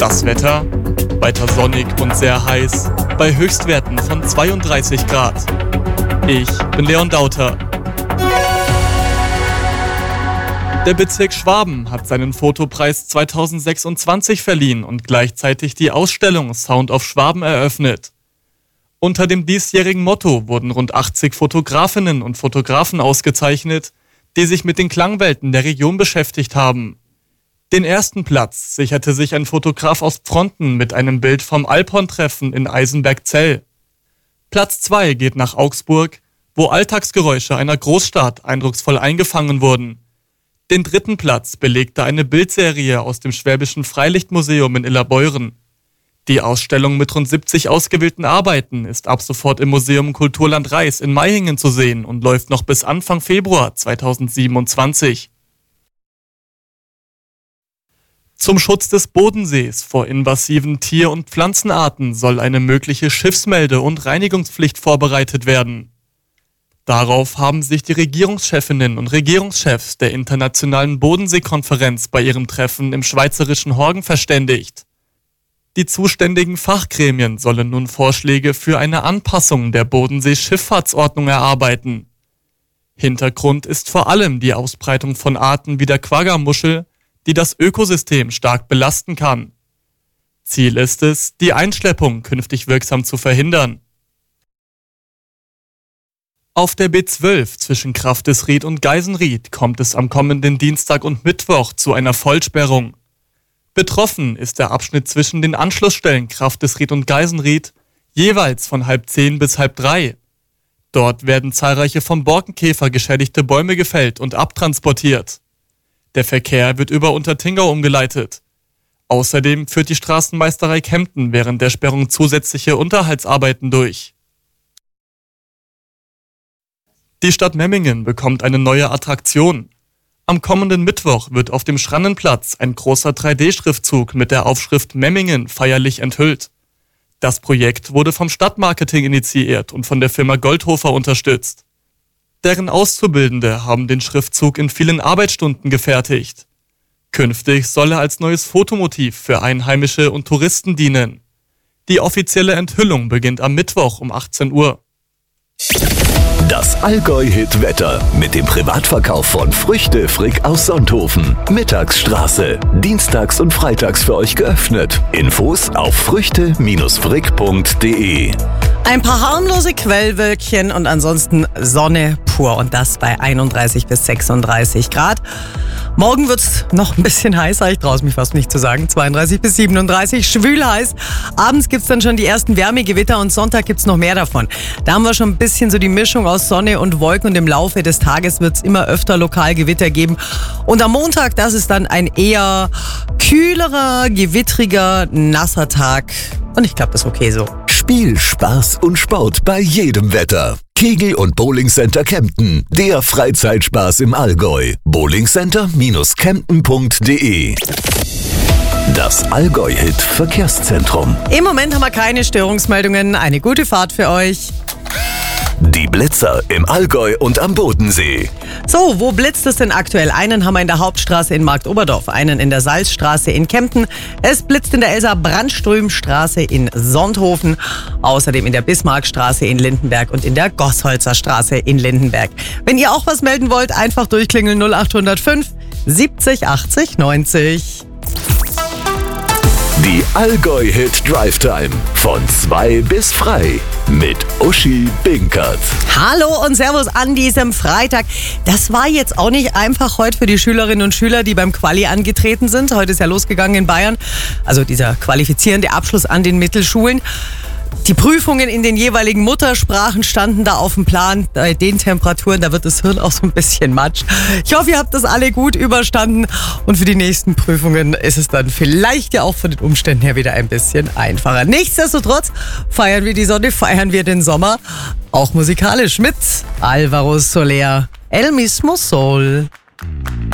Das Wetter? Weiter sonnig und sehr heiß, bei Höchstwerten von 32 Grad. Ich bin Leon Dauter. Der Bezirk Schwaben hat seinen Fotopreis 2026 verliehen und gleichzeitig die Ausstellung Sound of Schwaben eröffnet. Unter dem diesjährigen Motto wurden rund 80 Fotografinnen und Fotografen ausgezeichnet, die sich mit den Klangwelten der Region beschäftigt haben. Den ersten Platz sicherte sich ein Fotograf aus Pfronten mit einem Bild vom Alphorn-Treffen in Eisenberg-Zell. Platz 2 geht nach Augsburg, wo Alltagsgeräusche einer Großstadt eindrucksvoll eingefangen wurden. Den dritten Platz belegte eine Bildserie aus dem Schwäbischen Freilichtmuseum in Illerbeuren. Die Ausstellung mit rund 70 ausgewählten Arbeiten ist ab sofort im Museum Kulturland Reis in Maihingen zu sehen und läuft noch bis Anfang Februar 2027. Zum Schutz des Bodensees vor invasiven Tier- und Pflanzenarten soll eine mögliche Schiffsmelde- und Reinigungspflicht vorbereitet werden. Darauf haben sich die Regierungschefinnen und Regierungschefs der Internationalen Bodensee-Konferenz bei ihrem Treffen im schweizerischen Horgen verständigt. Die zuständigen Fachgremien sollen nun Vorschläge für eine Anpassung der Bodensee-Schifffahrtsordnung erarbeiten. Hintergrund ist vor allem die Ausbreitung von Arten wie der Quagga-Muschel, die das Ökosystem stark belasten kann. Ziel ist es, die Einschleppung künftig wirksam zu verhindern. Auf der B12 zwischen Kraftisried und Geisenried kommt es am kommenden Dienstag und Mittwoch zu einer Vollsperrung. Betroffen ist der Abschnitt zwischen den Anschlussstellen Kraftisried und Geisenried, jeweils von 2:30 bis 2:30. Dort werden zahlreiche vom Borkenkäfer geschädigte Bäume gefällt und abtransportiert. Der Verkehr wird über Untertingau umgeleitet. Außerdem führt die Straßenmeisterei Kempten während der Sperrung zusätzliche Unterhaltsarbeiten durch. Die Stadt Memmingen bekommt eine neue Attraktion. Am kommenden Mittwoch wird auf dem Schrannenplatz ein großer 3D-Schriftzug mit der Aufschrift Memmingen feierlich enthüllt. Das Projekt wurde vom Stadtmarketing initiiert und von der Firma Goldhofer unterstützt. Deren Auszubildende haben den Schriftzug in vielen Arbeitsstunden gefertigt. Künftig soll er als neues Fotomotiv für Einheimische und Touristen dienen. Die offizielle Enthüllung beginnt am Mittwoch um 18 Uhr. Das Allgäu-Hit-Wetter mit dem Privatverkauf von Früchte Frick aus Sonthofen. Mittagsstraße. Dienstags und freitags für euch geöffnet. Infos auf früchte-frick.de. Ein paar harmlose Quellwölkchen und ansonsten Sonne pur und das bei 31 bis 36 Grad. Morgen wird's noch ein bisschen heißer, ich traue es mich fast nicht zu sagen, 32 bis 37, schwül heiß. Abends gibt's dann schon die ersten Wärmegewitter und Sonntag gibt's noch mehr davon. Da haben wir schon ein bisschen so die Mischung aus Sonne und Wolken und im Laufe des Tages wird's immer öfter lokal Gewitter geben. Und am Montag, das ist dann ein eher kühlerer, gewittriger, nasser Tag. Und ich glaube, das ist okay so. Spiel, Spaß und Sport bei jedem Wetter. Kegel- und Bowlingcenter Kempten, der Freizeitspaß im Allgäu. bowlingcenter-kempten.de. Das Allgäu-Hit Verkehrszentrum. Im Moment haben wir keine Störungsmeldungen. Eine gute Fahrt für euch. Die Blitzer im Allgäu und am Bodensee. So, wo blitzt es denn aktuell? Einen haben wir in der Hauptstraße in Marktoberdorf, einen in der Salzstraße in Kempten. Es blitzt in der Elsa-Brandström-Straße in Sonthofen, außerdem in der Bismarckstraße in Lindenberg und in der Gossholzer Straße in Lindenberg. Wenn ihr auch was melden wollt, einfach durchklingeln 0805 70 80 90. Die Allgäu-Hit Drive Time von 2 bis frei mit Uschi Binkert. Hallo und Servus an diesem Freitag. Das war jetzt auch nicht einfach heute für die Schülerinnen und Schüler, die beim Quali angetreten sind. Heute ist ja losgegangen in Bayern, also dieser qualifizierende Abschluss an den Mittelschulen. Die Prüfungen in den jeweiligen Muttersprachen standen da auf dem Plan. Bei den Temperaturen, da wird das Hirn auch so ein bisschen matsch. Ich hoffe, ihr habt das alle gut überstanden. Und für die nächsten Prüfungen ist es dann vielleicht ja auch von den Umständen her wieder ein bisschen einfacher. Nichtsdestotrotz feiern wir die Sonne, feiern wir den Sommer. Auch musikalisch mit Alvaro Soler. El mismo Sol.